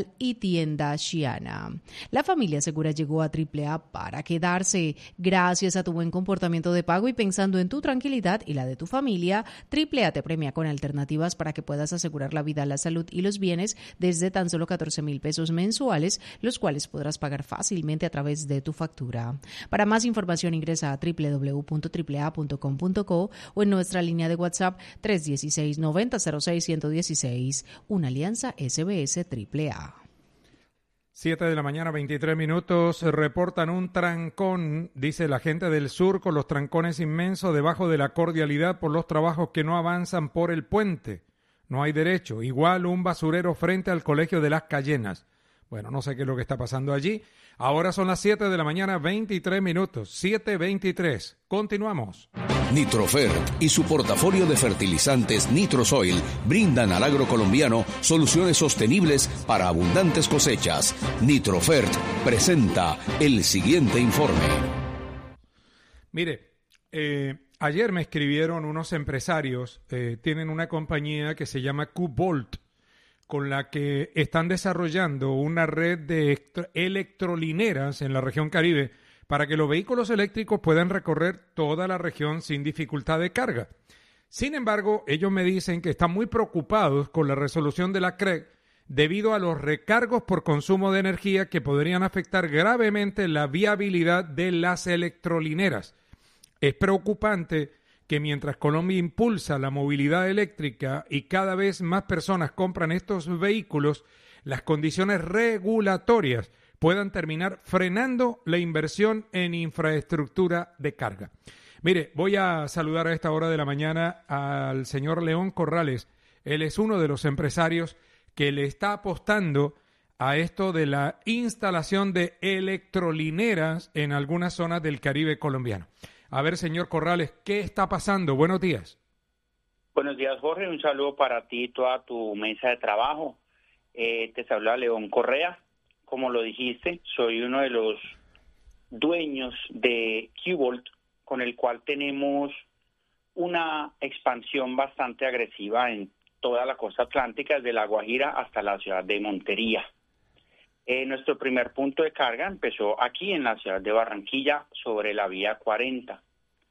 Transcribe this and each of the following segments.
y tienda Xiana. La familia segura llegó a AAA para quedarse. Gracias a tu buen comportamiento de pago y pensando en tu tranquilidad y la de tu familia, AAA te premia con alternativas para que puedas asegurar la vida, la salud y los bienes desde tan solo 14,000 pesos mensuales, los cuales podrás pagar fácilmente a través de tu factura. Para más información ingresa a www.aaa.com.co o en nuestra línea de WhatsApp 316-9006-116. Una alianza SBS AAA. 7 de la mañana, 23 minutos. Reportan un trancón, dice la gente del sur, con los trancones inmensos debajo de la cordialidad por los trabajos que no avanzan por el puente. No hay derecho. Igual un basurero frente al Colegio de las Cayenas. Bueno, no sé qué es lo que está pasando allí. Ahora son las 7 de la mañana, 23 minutos. 7:23. Continuamos. Nitrofert y su portafolio de fertilizantes Nitrosoil brindan al agro colombiano soluciones sostenibles para abundantes cosechas. Nitrofert presenta el siguiente informe. Mire, ayer me escribieron unos empresarios, tienen una compañía que se llama Q-Bolt, con la que están desarrollando una red de electrolineras en la región Caribe para que los vehículos eléctricos puedan recorrer toda la región sin dificultad de carga. Sin embargo, ellos me dicen que están muy preocupados con la resolución de la CREG debido a los recargos por consumo de energía que podrían afectar gravemente la viabilidad de las electrolineras. Es preocupante que mientras Colombia impulsa la movilidad eléctrica y cada vez más personas compran estos vehículos, las condiciones regulatorias puedan terminar frenando la inversión en infraestructura de carga. Mire, voy a saludar a esta hora de la mañana al señor León Corrales. Él es uno de los empresarios que le está apostando a esto de la instalación de electrolineras en algunas zonas del Caribe colombiano. A ver, señor Corrales, ¿qué está pasando? Buenos días. Buenos días, Jorge. Un saludo para ti y toda tu mesa de trabajo. Te saluda León Correa. Como lo dijiste, soy uno de los dueños de Q-Bolt, con el cual tenemos una expansión bastante agresiva en toda la costa atlántica, desde La Guajira hasta la ciudad de Montería. Nuestro primer punto de carga empezó aquí en la ciudad de Barranquilla, sobre la vía 40.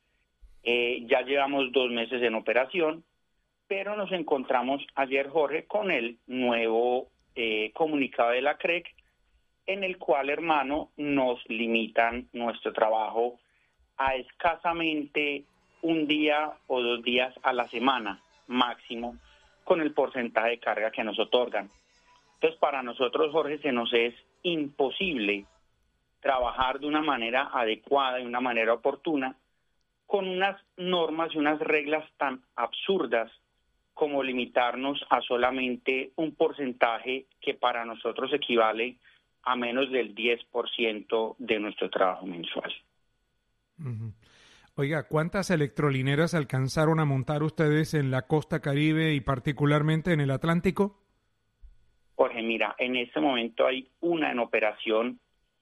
Ya llevamos 2 meses en operación, pero nos encontramos ayer, Jorge, con el nuevo comunicado de la CREG, en el cual, hermano, nos limitan nuestro trabajo a escasamente 1 día o 2 días a la semana máximo, con el porcentaje de carga que nos otorgan. Entonces, para nosotros, Jorge, se nos es imposible trabajar de una manera adecuada, de una manera oportuna, con unas normas y unas reglas tan absurdas como limitarnos a solamente un porcentaje que para nosotros equivale a menos del 10% de nuestro trabajo mensual. Uh-huh. Oiga, ¿cuántas electrolineras alcanzaron a montar ustedes en la costa Caribe y particularmente en el Atlántico? Jorge, mira, en este momento hay una en operación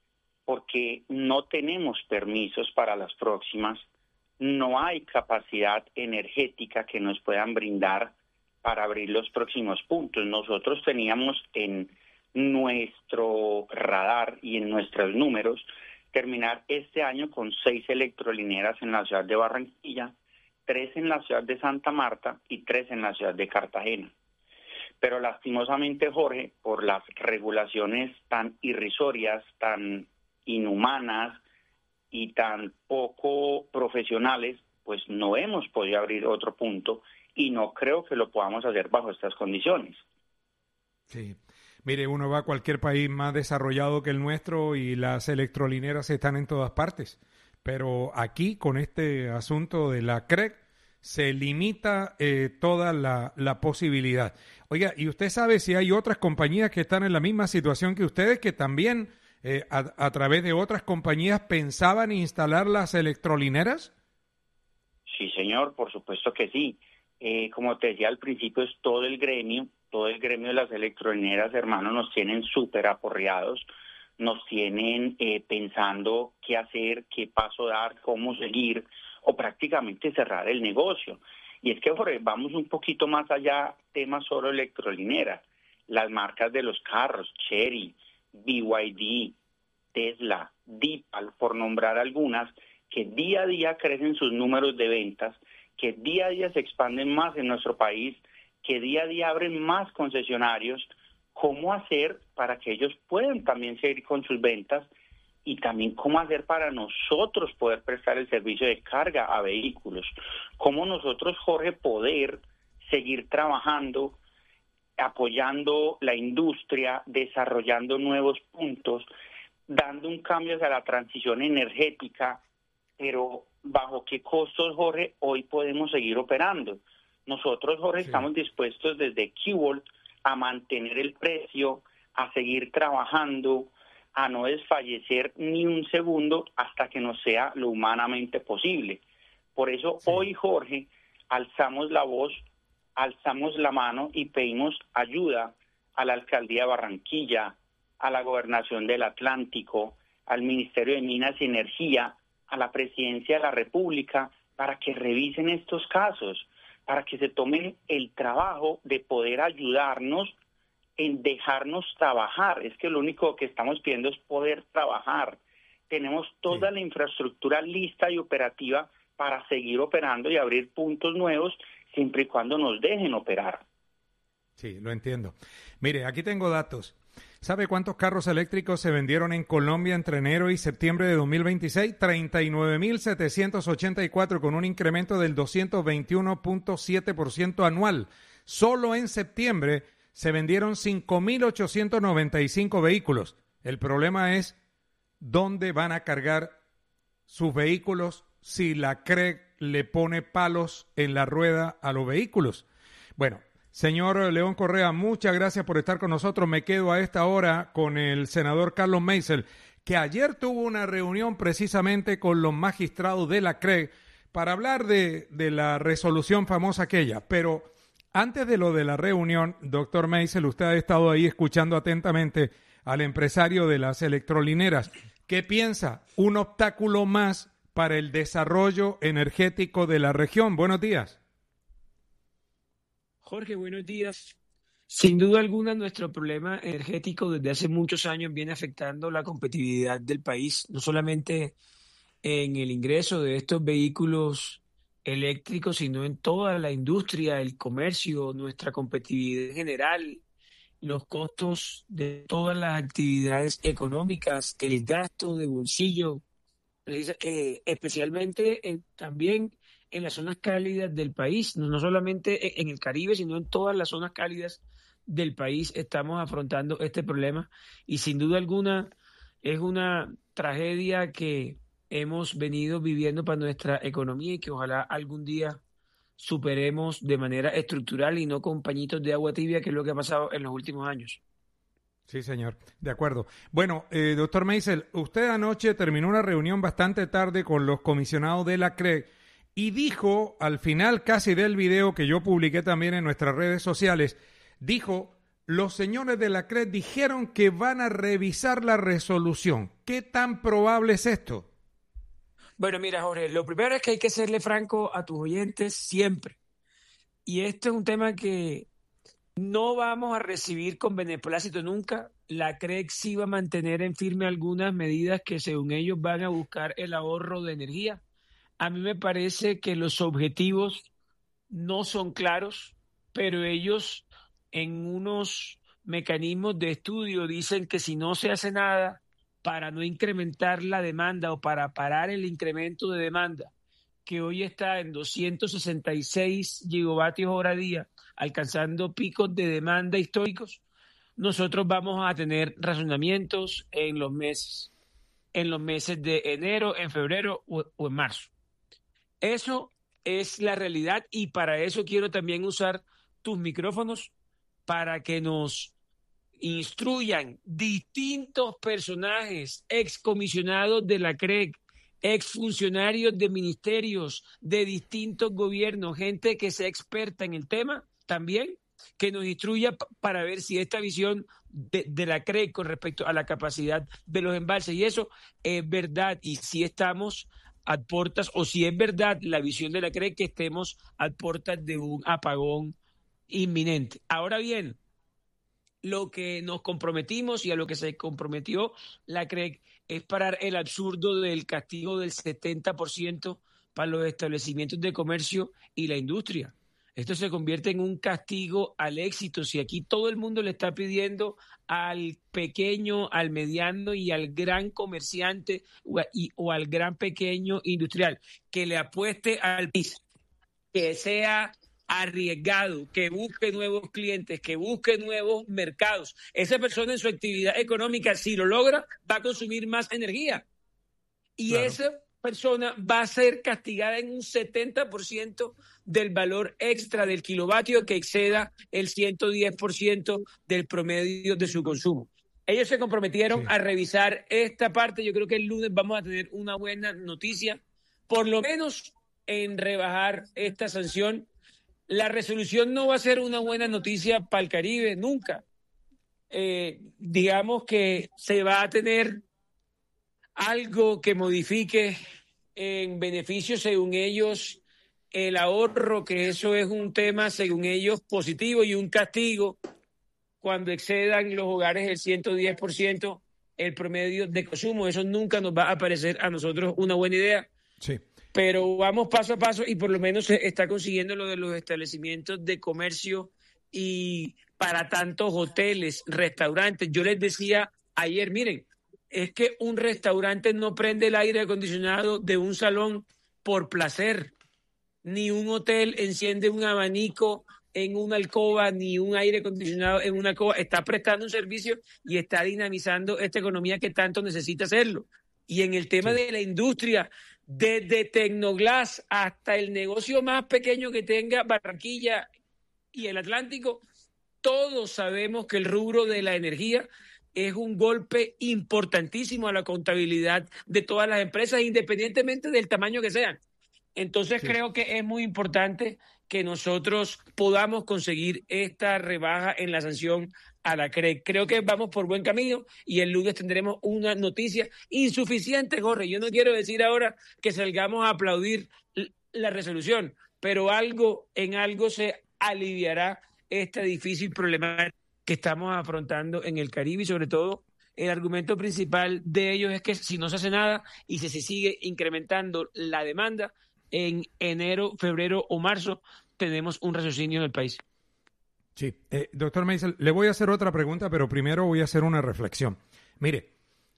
porque no tenemos permisos para las próximas, no hay capacidad energética que nos puedan brindar para abrir los próximos puntos. Nosotros teníamos en nuestro radar y en nuestros números terminar este año con 6 electrolineras en la ciudad de Barranquilla, 3 en la ciudad de Santa Marta y 3 en la ciudad de Cartagena. Pero lastimosamente, Jorge, por las regulaciones tan irrisorias, tan inhumanas y tan poco profesionales, pues no hemos podido abrir otro punto y no creo que lo podamos hacer bajo estas condiciones. Sí. Mire, uno va a cualquier país más desarrollado que el nuestro y las electrolineras están en todas partes. Pero aquí, con este asunto de la CREG, se limita toda la posibilidad. Oiga, ¿y usted sabe si hay otras compañías que están en la misma situación que ustedes, que también a través de otras compañías pensaban instalar las electrolineras? Sí, señor, por supuesto que sí. Como te decía al principio, es todo el gremio de las electrolineras, hermanos, nos tienen súper aporreados, nos tienen pensando qué hacer, qué paso dar, cómo seguir, o prácticamente cerrar el negocio. Y es que, Jorge, vamos un poquito más allá, tema solo electrolinera. las marcas de los carros, Chery, BYD, Tesla, Deepal, por nombrar algunas, que día a día crecen sus números de ventas, que día a día se expanden más en nuestro país, que día a día abren más concesionarios. ¿Cómo hacer para que ellos puedan también seguir con sus ventas? Y también cómo hacer para nosotros poder prestar el servicio de carga a vehículos. Cómo nosotros, Jorge, poder seguir trabajando, apoyando la industria, desarrollando nuevos puntos, dando un cambio hacia la transición energética, pero ¿bajo qué costos, Jorge, hoy podemos seguir operando? Nosotros, Jorge, estamos dispuestos desde QVolt a mantener el precio, a seguir trabajando, a no desfallecer ni un segundo hasta que nos sea lo humanamente posible. Por eso hoy, Jorge, alzamos la voz, alzamos la mano y pedimos ayuda a la Alcaldía de Barranquilla, a la Gobernación del Atlántico, al Ministerio de Minas y Energía, a la Presidencia de la República, para que revisen estos casos, para que se tomen el trabajo de poder ayudarnos en dejarnos trabajar. Es que lo único que estamos pidiendo es poder trabajar. Tenemos toda la infraestructura lista y operativa para seguir operando y abrir puntos nuevos siempre y cuando nos dejen operar. Sí, lo entiendo. Mire, aquí tengo datos. ¿Sabe cuántos carros eléctricos se vendieron en Colombia entre enero y septiembre de 2026? 39.784, con un incremento del 221.7% anual. Solo en septiembre se vendieron 5.895 vehículos. El problema es dónde van a cargar sus vehículos si la CREG le pone palos en la rueda a los vehículos. Bueno, señor León Correa, muchas gracias por estar con nosotros. Me quedo a esta hora con el senador Carlos Meisel, que ayer tuvo una reunión precisamente con los magistrados de la CREG para hablar de la resolución famosa aquella. Pero antes de lo de la reunión, doctor Meisel, usted ha estado ahí escuchando atentamente al empresario de las electrolineras. ¿Qué piensa? ¿Un obstáculo más para el desarrollo energético de la región? Buenos días. Jorge, buenos días. Sin duda alguna, nuestro problema energético desde hace muchos años viene afectando la competitividad del país, no solamente en el ingreso de estos vehículos eléctricos, sino en toda la industria, el comercio, nuestra competitividad en general, los costos de todas las actividades económicas, el gasto de bolsillo, especialmente también en las zonas cálidas del país, no solamente en el Caribe, sino en todas las zonas cálidas del país estamos afrontando este problema, y sin duda alguna es una tragedia que hemos venido viviendo para nuestra economía y que ojalá algún día superemos de manera estructural y no con pañitos de agua tibia, que es lo que ha pasado en los últimos años. Sí, señor, de acuerdo. Bueno, doctor Meisel, usted anoche terminó una reunión bastante tarde con los comisionados de la CREG y dijo, al final casi del video que yo publiqué también en nuestras redes sociales, dijo, los señores de la CREG dijeron que van a revisar la resolución. ¿Qué tan probable es esto? Bueno, mira, Jorge, lo primero es que hay que serle franco a tus oyentes siempre. Y esto es un tema que no vamos a recibir con beneplácito nunca. La CREG sí va a mantener en firme algunas medidas que según ellos van a buscar el ahorro de energía. A mí me parece que los objetivos no son claros, pero ellos en unos mecanismos de estudio dicen que si no se hace nada para no incrementar la demanda o para parar el incremento de demanda, que hoy está en 266 gigavatios hora día, alcanzando picos de demanda históricos, nosotros vamos a tener razonamientos en los meses de enero, en febrero o en marzo. Eso es la realidad, y para eso quiero también usar tus micrófonos para que nos instruyan distintos personajes, excomisionados de la CREG, exfuncionarios de ministerios, de distintos gobiernos, gente que sea experta en el tema también, que nos instruya para ver si esta visión de la CREG con respecto a la capacidad de los embalses y eso es verdad, y si estamos a puertas, o si es verdad la visión de la CREG que estemos a puertas de un apagón inminente. Ahora bien, lo que nos comprometimos y a lo que se comprometió la CREC es parar el absurdo del castigo del 70% para los establecimientos de comercio y la industria. Esto se convierte en un castigo al éxito. Si aquí todo el mundo le está pidiendo al pequeño, al mediano y al gran comerciante o al gran pequeño industrial que le apueste al piso, que sea arriesgado, que busque nuevos clientes, que busque nuevos mercados. Esa persona en su actividad económica, si lo logra, va a consumir más energía. Y claro, esa persona va a ser castigada en un 70% del valor extra del kilovatio que exceda el 110% del promedio de su consumo. Ellos se comprometieron a revisar esta parte. Yo creo que el lunes vamos a tener una buena noticia, por lo menos en rebajar esta sanción. La resolución no va a ser una buena noticia para el Caribe, nunca. Digamos que se va a tener algo que modifique en beneficio, según ellos, el ahorro, que eso es un tema, según ellos, positivo, y un castigo cuando excedan los hogares el 110% el promedio de consumo. Eso nunca nos va a parecer a nosotros una buena idea. Sí. Pero vamos paso a paso y por lo menos se está consiguiendo lo de los establecimientos de comercio y para tantos hoteles, restaurantes. Yo les decía ayer, miren, es que un restaurante no prende el aire acondicionado de un salón por placer, ni un hotel enciende un abanico en una alcoba, ni un aire acondicionado en una alcoba. Está prestando un servicio y está dinamizando esta economía que tanto necesita hacerlo. Y en el tema de la industria, desde Tecnoglass hasta el negocio más pequeño que tenga Barranquilla y el Atlántico, todos sabemos que el rubro de la energía es un golpe importantísimo a la contabilidad de todas las empresas, independientemente del tamaño que sean. Entonces creo que es muy importante que nosotros podamos conseguir esta rebaja en la sanción a la CREC. Creo que vamos por buen camino y el lunes tendremos una noticia insuficiente, Jorge. Yo no quiero decir ahora que salgamos a aplaudir la resolución, pero en algo se aliviará esta difícil problemática que estamos afrontando en el Caribe y sobre todo el argumento principal de ellos es que si no se hace nada y si se sigue incrementando la demanda, en enero, febrero o marzo tenemos un raciocinio en el país. Sí, doctor Meisel, le voy a hacer otra pregunta, pero primero voy a hacer una reflexión. Mire,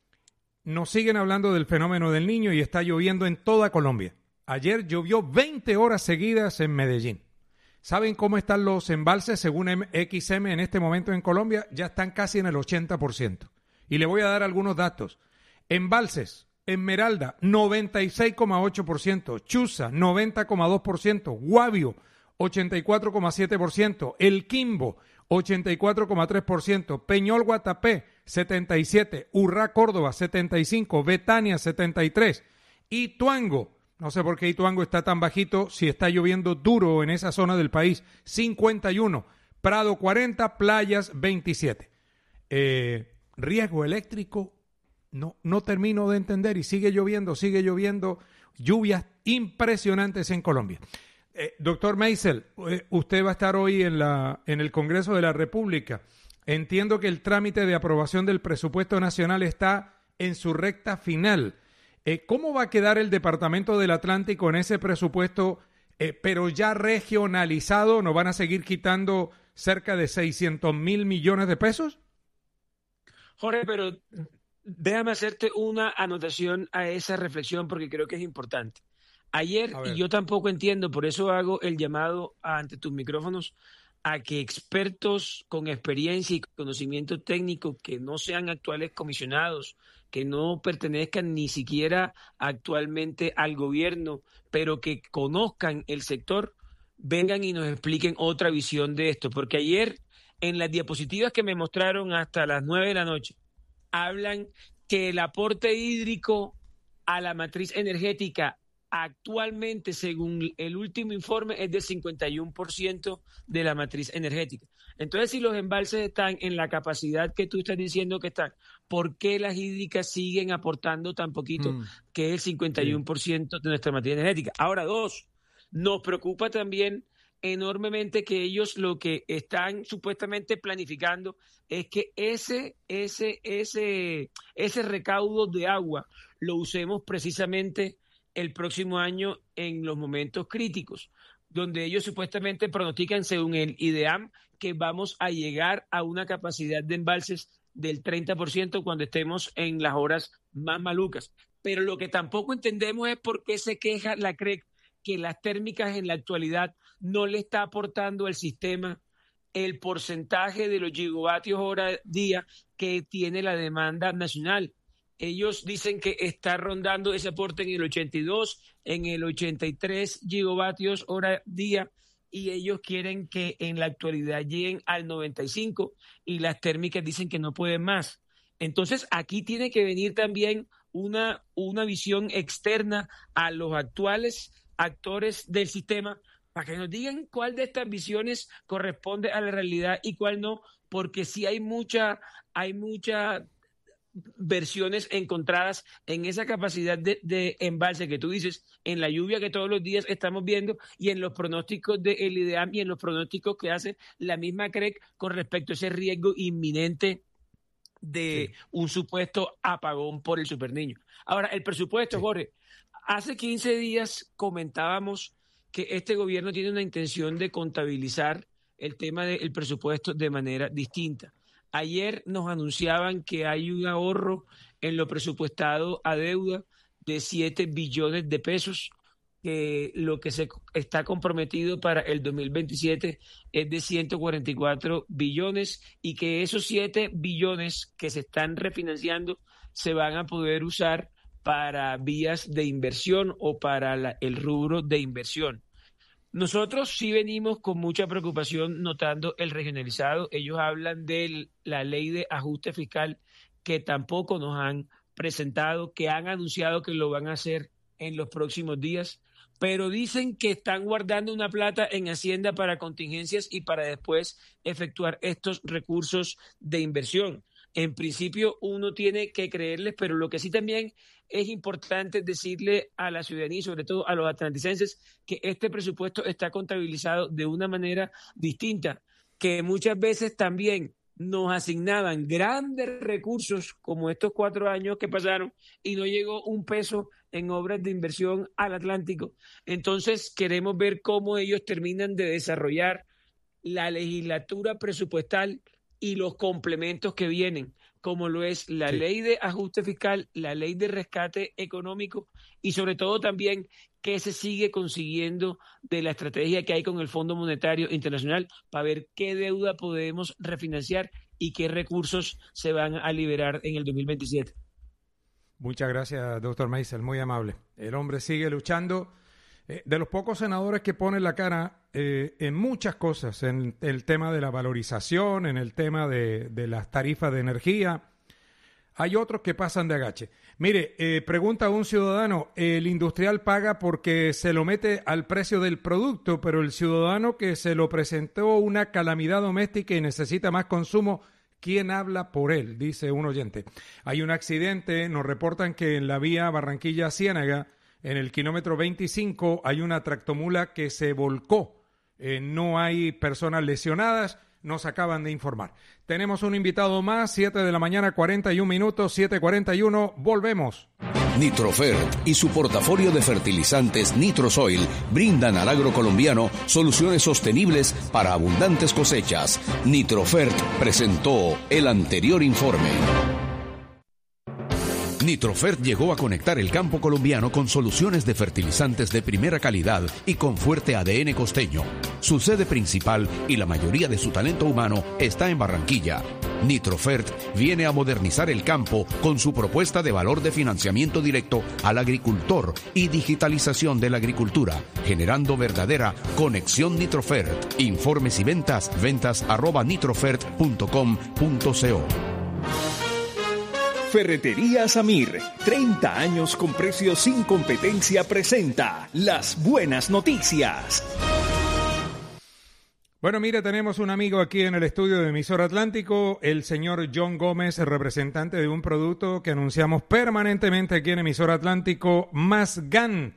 nos siguen hablando del fenómeno del Niño y está lloviendo en toda Colombia. Ayer llovió 20 horas seguidas en Medellín. ¿Saben cómo están los embalses según XM en este momento en Colombia? Ya están casi en el 80%. Y le voy a dar algunos datos. Embalses, Esmeralda, 96,8%, Chuza, 90,2%, Guavio, 84,7%, El Quimbo, 84,3%, Peñol Guatapé, 77%, Urrá Córdoba, 75%, Betania, 73%, Ituango, no sé por qué Ituango está tan bajito si está lloviendo duro en esa zona del país, 51%, Prado 40%, Playas 27%. Riesgo eléctrico, no termino de entender y sigue lloviendo, lluvias impresionantes en Colombia. Doctor Meisel, usted va a estar hoy en el Congreso de la República. Entiendo que el trámite de aprobación del presupuesto nacional está en su recta final. ¿Cómo va a quedar el Departamento del Atlántico en ese presupuesto, pero ya regionalizado? ¿Nos van a seguir quitando cerca de 600.000 millones de pesos? Jorge, pero déjame hacerte una anotación a esa reflexión porque creo que es importante. Ayer, y yo tampoco entiendo, por eso hago el llamado ante tus micrófonos a que expertos con experiencia y conocimiento técnico que no sean actuales comisionados, que no pertenezcan ni siquiera actualmente al gobierno, pero que conozcan el sector, vengan y nos expliquen otra visión de esto. Porque ayer, en las diapositivas que me mostraron hasta las 9 de la noche, hablan que el aporte hídrico a la matriz energética actualmente, según el último informe, es del 51% de la matriz energética. Entonces, si los embalses están en la capacidad que tú estás diciendo que están, ¿por qué las hídricas siguen aportando tan poquito, que es el 51% de nuestra matriz energética? Ahora, dos, nos preocupa también enormemente que ellos lo que están supuestamente planificando es que ese recaudo de agua lo usemos precisamente el próximo año en los momentos críticos, donde ellos supuestamente pronostican, según el IDEAM, que vamos a llegar a una capacidad de embalses del 30% cuando estemos en las horas más malucas. Pero lo que tampoco entendemos es por qué se queja la CREC que las térmicas en la actualidad no le está aportando al sistema el porcentaje de los gigavatios hora día que tiene la demanda nacional. Ellos dicen que está rondando ese aporte en el 82, en el 83 gigavatios hora día, y ellos quieren que en la actualidad lleguen al 95, y las térmicas dicen que no pueden más. Entonces, aquí tiene que venir también una visión externa a los actuales actores del sistema para que nos digan cuál de estas visiones corresponde a la realidad y cuál no, porque sí hay muchas versiones encontradas en esa capacidad de embalse que tú dices, en la lluvia que todos los días estamos viendo y en los pronósticos del IDEAM y en los pronósticos que hace la misma CREC con respecto a ese riesgo inminente de un supuesto apagón por el Superniño. Ahora, el presupuesto, Jorge, hace 15 días comentábamos que este gobierno tiene una intención de contabilizar el tema del presupuesto de manera distinta. Ayer nos anunciaban que hay un ahorro en lo presupuestado a deuda de 7 billones de pesos, que lo que se está comprometido para el 2027 es de 144 billones y que esos 7 billones que se están refinanciando se van a poder usar para vías de inversión o para el rubro de inversión. Nosotros sí venimos con mucha preocupación notando el regionalizado. Ellos hablan de la ley de ajuste fiscal que tampoco nos han presentado, que han anunciado que lo van a hacer en los próximos días, pero dicen que están guardando una plata en Hacienda para contingencias y para después efectuar estos recursos de inversión. En principio uno tiene que creerles, pero lo que sí también es importante decirle a la ciudadanía y sobre todo a los atlanticenses que este presupuesto está contabilizado de una manera distinta, que muchas veces también nos asignaban grandes recursos como estos 4 años que pasaron y no llegó un peso en obras de inversión al Atlántico. Entonces queremos ver cómo ellos terminan de desarrollar la legislatura presupuestal y los complementos que vienen, como lo es la ley de ajuste fiscal, la ley de rescate económico y sobre todo también qué se sigue consiguiendo de la estrategia que hay con el Fondo Monetario Internacional para ver qué deuda podemos refinanciar y qué recursos se van a liberar en el 2027. Muchas gracias, doctor Meisel, muy amable. El hombre sigue luchando. De los pocos senadores que ponen la cara en muchas cosas, en el tema de la valorización, en el tema de las tarifas de energía, hay otros que pasan de agache. Mire, pregunta un ciudadano, el industrial paga porque se lo mete al precio del producto, pero el ciudadano que se lo presentó una calamidad doméstica y necesita más consumo, ¿quién habla por él? Dice un oyente. Hay un accidente, nos reportan que en la vía Barranquilla-Ciénaga, en el kilómetro 25, hay una tractomula que se volcó. No hay personas lesionadas, nos acaban de informar. Tenemos un invitado más, 7 de la mañana, 41 minutos, 7:41, volvemos. Nitrofert y su portafolio de fertilizantes Nitrosoil brindan al agro colombiano soluciones sostenibles para abundantes cosechas. Nitrofert presentó el anterior informe. Nitrofert llegó a conectar el campo colombiano con soluciones de fertilizantes de primera calidad y con fuerte ADN costeño. Su sede principal y la mayoría de su talento humano está en Barranquilla. Nitrofert viene a modernizar el campo con su propuesta de valor de financiamiento directo al agricultor y digitalización de la agricultura, generando verdadera conexión Nitrofert. Informes y ventas@nitrofert.com.co. Ferretería Samir, 30 años con precios sin competencia, presenta las buenas noticias. Bueno, mire, tenemos un amigo aquí en el estudio de Emisor Atlántico, el señor John Gómez, representante de un producto que anunciamos permanentemente aquí en Emisor Atlántico, Más GAN.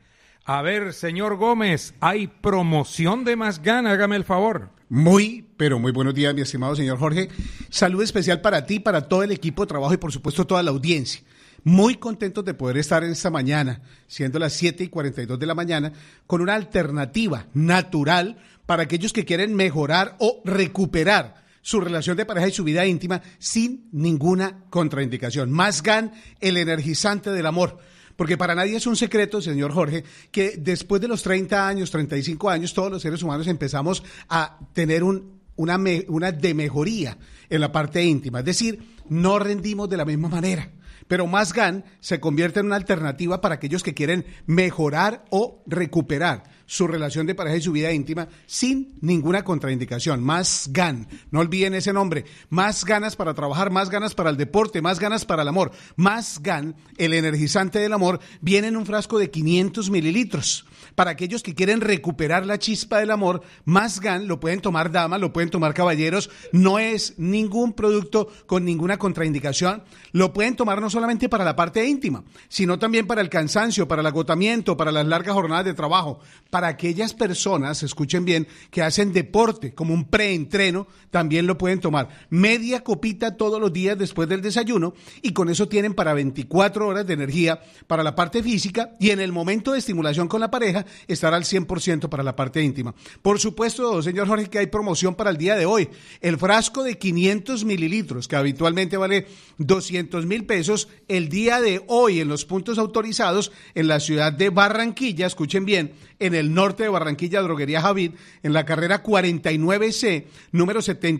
A ver, señor Gómez, hay promoción de Más Gan, hágame el favor. Muy, pero muy buenos días, mi estimado señor Jorge. Salud especial para ti, para todo el equipo de trabajo y por supuesto toda la audiencia. Muy contentos de poder estar en esta mañana, siendo las 7:42 de la mañana, con una alternativa natural para aquellos que quieren mejorar o recuperar su relación de pareja y su vida íntima sin ninguna contraindicación. Más Gan, el energizante del amor. Porque para nadie es un secreto, señor Jorge, que después de los 30 años, 35 años, todos los seres humanos empezamos a tener una mejoría en la parte íntima. Es decir, no rendimos de la misma manera. Pero Más Gan se convierte en una alternativa para aquellos que quieren mejorar o recuperar su relación de pareja y su vida íntima sin ninguna contraindicación. Más Gan, no olviden ese nombre. Más ganas para trabajar, más ganas para el deporte, más ganas para el amor. Más Gan, el energizante del amor, viene en un frasco de 500 mililitros. Para aquellos que quieren recuperar la chispa del amor, Más Gan lo pueden tomar damas, lo pueden tomar caballeros. No es ningún producto con ninguna contraindicación. Lo pueden tomar no solamente para la parte íntima, sino también para el cansancio, para el agotamiento, para las largas jornadas de trabajo. Para aquellas personas, escuchen bien, que hacen deporte como un preentreno, también lo pueden tomar. Media copita todos los días después del desayuno y con eso tienen para 24 horas de energía para la parte física y en el momento de estimulación con la pareja estará al 100% para la parte íntima. Por supuesto, señor Jorge, que hay promoción para el día de hoy. El frasco de 500 mililitros, que habitualmente vale 200,000 pesos, el día de hoy en los puntos autorizados en la ciudad de Barranquilla, escuchen bien, en el norte de Barranquilla, Droguería Javid, en la carrera 49C, número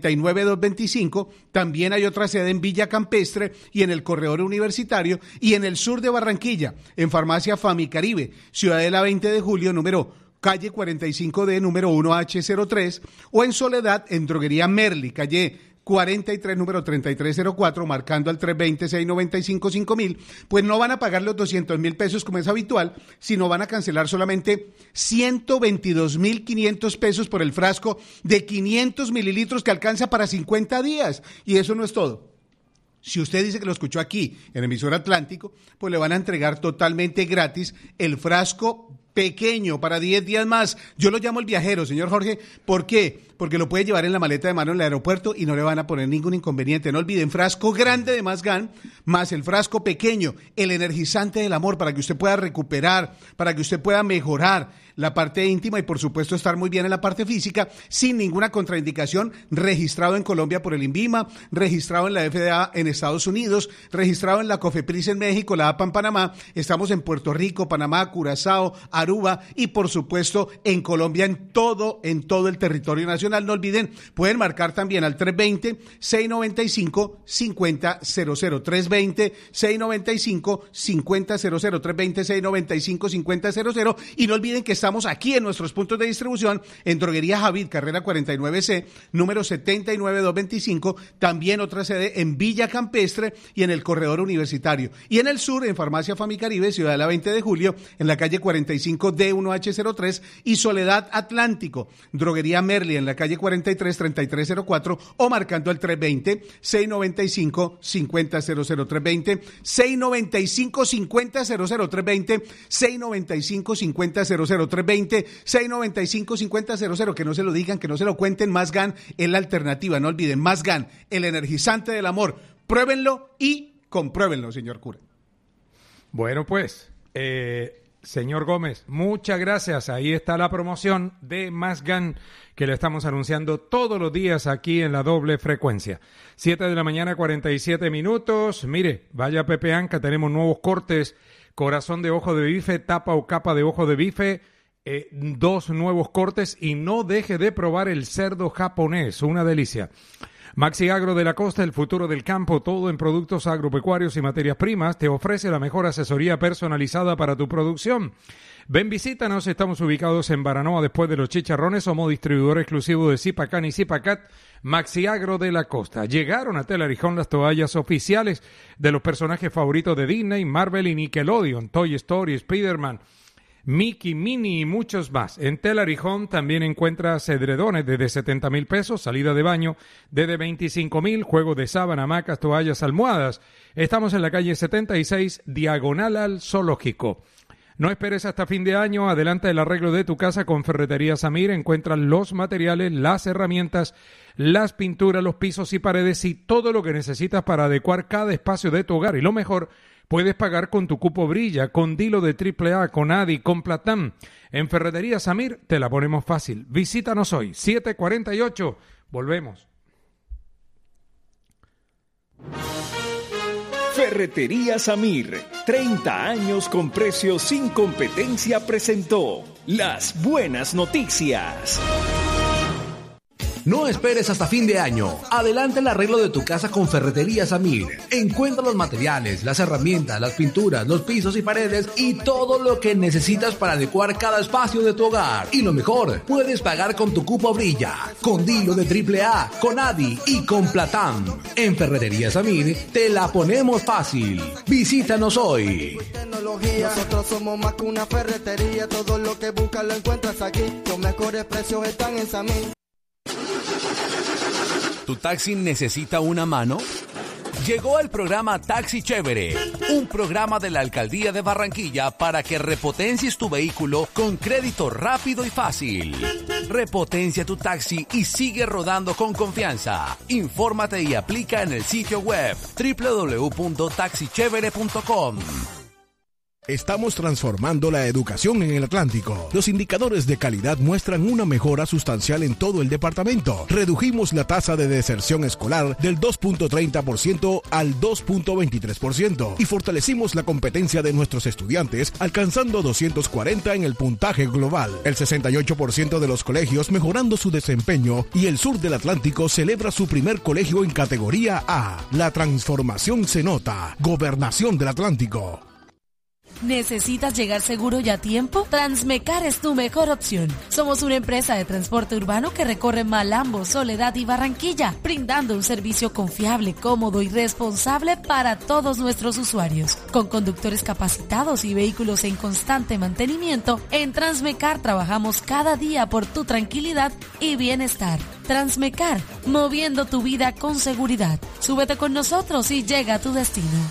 79225. También hay otra sede en Villa Campestre y en el Corredor Universitario, y en el sur de Barranquilla, en Farmacia Famicaribe, Ciudadela 20 de Julio, calle 45D, número 1H03, o en Soledad, en Droguería Merli, calle 43, número 3304, marcando al 320-695-5000, pues no van a pagar los 200,000 pesos como es habitual, sino van a cancelar solamente 122,500 pesos por el frasco de 500 mililitros que alcanza para 50 días. Y eso no es todo. Si usted dice que lo escuchó aquí en Emisora Atlántico, pues le van a entregar totalmente gratis el frasco pequeño para 10 días más. Yo lo llamo el viajero, señor Jorge. ¿Por qué? Porque lo puede llevar en la maleta de mano en el aeropuerto y no le van a poner ningún inconveniente. No olviden, frasco grande de Más Gan, más el frasco pequeño, el energizante del amor, para que usted pueda recuperar, para que usted pueda mejorar la parte íntima y por supuesto estar muy bien en la parte física sin ninguna contraindicación, registrado en Colombia por el INVIMA, registrado en la FDA en Estados Unidos, registrado en la COFEPRIS en México, la APA en Panamá. Estamos en Puerto Rico, Panamá, Curazao, Aruba y por supuesto en Colombia, en todo el territorio nacional. No olviden, pueden marcar también al 320-695-5000, 320-695-5000, 320-695-5000, y no olviden que estamos aquí en nuestros puntos de distribución en Droguería Javid, carrera 49C, número 79225, también otra sede en Villa Campestre y en el Corredor Universitario, y en el sur en Farmacia Famicaribe, Ciudadela 20 de Julio, en la calle 45D1H03, y Soledad Atlántico, Droguería Merli, en la calle 43-3304, o marcando al 320-695-5000, 320-695-5000, 320-695-5000, 320-695-5000, que no se lo digan, que no se lo cuenten. Más Gan es la alternativa, no olviden, Más Gan, el energizante del amor. Pruébenlo y compruébenlo, señor cura. Bueno, pues, señor Gómez, muchas gracias. Ahí está la promoción de Más Gan, que le estamos anunciando todos los días aquí en la doble frecuencia. 7:47 a.m. Mire, vaya Pepe Anca, tenemos nuevos cortes. Corazón de ojo de bife, tapa o capa de ojo de bife, 2 nuevos cortes, y no deje de probar el cerdo japonés, una delicia. Maxi Agro de la Costa, el futuro del campo, todo en productos agropecuarios y materias primas, te ofrece la mejor asesoría personalizada para tu producción. Ven, visítanos, estamos ubicados en Baranoa después de los Chicharrones, somos distribuidor exclusivo de Zipacán y Zipacat. Maxi Agro de la Costa. Llegaron a Telarijón las toallas oficiales de los personajes favoritos de Disney, Marvel y Nickelodeon, Toy Story, Spider-Man, Mickey, Minnie y muchos más. En Telarijón también encuentras edredones desde 70,000 pesos, salida de baño desde 25,000, juegos de sábana, hamacas, toallas, almohadas. Estamos en la calle 76, diagonal al Zoológico. No esperes hasta fin de año, adelanta el arreglo de tu casa con Ferretería Samir. Encuentras los materiales, las herramientas, las pinturas, los pisos y paredes y todo lo que necesitas para adecuar cada espacio de tu hogar. Y lo mejor, puedes pagar con tu cupo Brilla, con Dilo de AAA, con Adi, con Platán. En Ferretería Samir te la ponemos fácil. Visítanos hoy, 748. Volvemos. Ferretería Samir, 30 años con precios sin competencia, presentó Las Buenas Noticias. No esperes hasta fin de año. Adelanta el arreglo de tu casa con Ferretería Samir. Encuentra los materiales, las herramientas, las pinturas, los pisos y paredes y todo lo que necesitas para adecuar cada espacio de tu hogar. Y lo mejor, puedes pagar con tu cupo Brilla, con Dilo de AAA, con Adi y con Platán. En Ferretería Samir te la ponemos fácil. Visítanos hoy. Nosotros somos más que una ferretería. Todo lo que buscas lo encuentras aquí. Los mejores precios están en Samir. ¿Tu taxi necesita una mano? Llegó el programa Taxi Chévere, un programa de la Alcaldía de Barranquilla para que repotencies tu vehículo con crédito rápido y fácil. Repotencia tu taxi y sigue rodando con confianza. Infórmate y aplica en el sitio web www.taxichevere.com. Estamos transformando la educación en el Atlántico. Los indicadores de calidad muestran una mejora sustancial en todo el departamento. Redujimos la tasa de deserción escolar del 2.30% al 2.23% y fortalecimos la competencia de nuestros estudiantes, alcanzando 240 en el puntaje global. El 68% de los colegios mejorando su desempeño y el sur del Atlántico celebra su primer colegio en categoría A. La transformación se nota. Gobernación del Atlántico. ¿Necesitas llegar seguro y a tiempo? Transmecar es tu mejor opción. Somos una empresa de transporte urbano que recorre Malambo, Soledad y Barranquilla, brindando un servicio confiable, cómodo y responsable para todos nuestros usuarios. Con conductores capacitados y vehículos en constante mantenimiento, en Transmecar trabajamos cada día por tu tranquilidad y bienestar. Transmecar, moviendo tu vida con seguridad. Súbete con nosotros y llega a tu destino.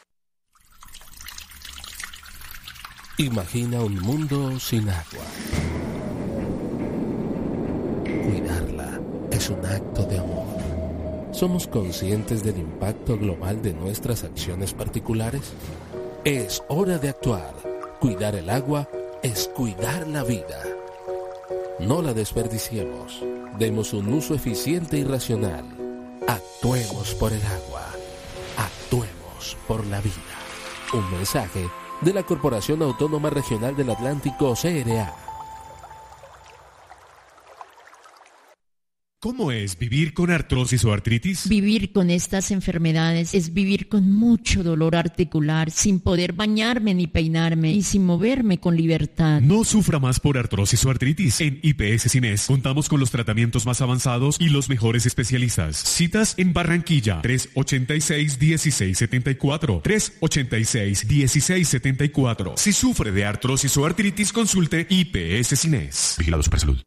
Imagina un mundo sin agua. Cuidarla es un acto de amor. ¿Somos conscientes del impacto global de nuestras acciones particulares? Es hora de actuar. Cuidar el agua es cuidar la vida. No la desperdiciemos. Demos un uso eficiente y racional. Actuemos por el agua. Actuemos por la vida. Un mensaje de la Corporación Autónoma Regional del Atlántico, CRA. ¿Cómo es vivir con artrosis o artritis? Vivir con estas enfermedades es vivir con mucho dolor articular, sin poder bañarme ni peinarme y sin moverme con libertad. No sufra más por artrosis o artritis. En IPS Cines contamos con los tratamientos más avanzados y los mejores especialistas. Citas en Barranquilla, 386-1674, 386-1674. Si sufre de artrosis o artritis, consulte IPS Cines. Vigilado Supersalud.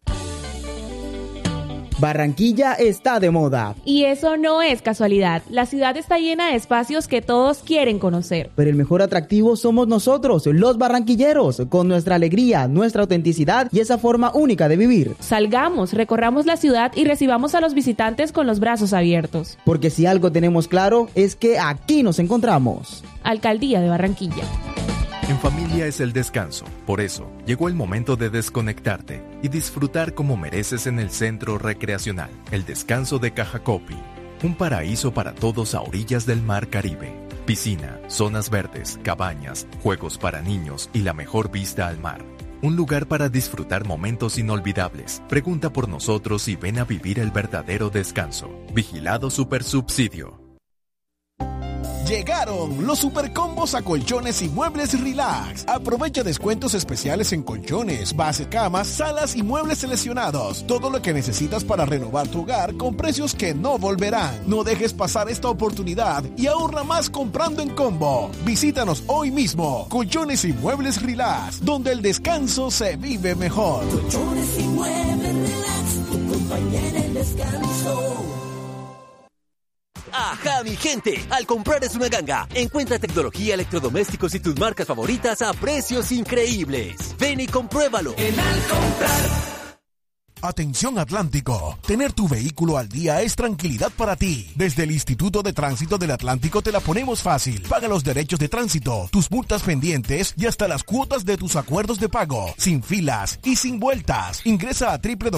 Barranquilla está de moda. Y eso no es casualidad. La ciudad está llena de espacios que todos quieren conocer. Pero el mejor atractivo somos nosotros, los barranquilleros, con nuestra alegría, nuestra autenticidad y esa forma única de vivir. Salgamos, recorramos la ciudad y recibamos a los visitantes con los brazos abiertos. Porque si algo tenemos claro es que aquí nos encontramos. Alcaldía de Barranquilla. En familia es el descanso. Por eso, llegó el momento de desconectarte y disfrutar como mereces en el Centro Recreacional, el Descanso de Cajacopi. Un paraíso para todos a orillas del Mar Caribe. Piscina, zonas verdes, cabañas, juegos para niños y la mejor vista al mar. Un lugar para disfrutar momentos inolvidables. Pregunta por nosotros y ven a vivir el verdadero descanso. Vigilado Supersubsidio. Llegaron los supercombos a colchones y muebles Relax. Aprovecha descuentos especiales en colchones, base camas, salas y muebles seleccionados. Todo lo que necesitas para renovar tu hogar con precios que no volverán. No dejes pasar esta oportunidad y ahorra más comprando en combo. Visítanos hoy mismo. Colchones y muebles Relax, donde el descanso se vive mejor. Colchones y muebles Relax, tu compañía en el descanso. Ajá, mi gente, al comprar Es Una Ganga, encuentra tecnología, electrodomésticos y tus marcas favoritas a precios increíbles. Ven y compruébalo. Al comprar. Atención Atlántico, tener tu vehículo al día es tranquilidad para ti. Desde el Instituto de Tránsito del Atlántico te la ponemos fácil. Paga los derechos de tránsito, tus multas pendientes y hasta las cuotas de tus acuerdos de pago, sin filas y sin vueltas. Ingresa a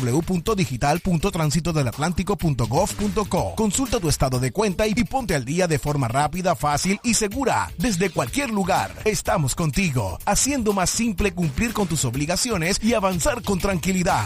www.digital.transitodelatlántico.gov.co. Consulta tu estado de cuenta y ponte al día de forma rápida, fácil y segura. Desde cualquier lugar, estamos contigo, haciendo más simple cumplir con tus obligaciones y avanzar con tranquilidad.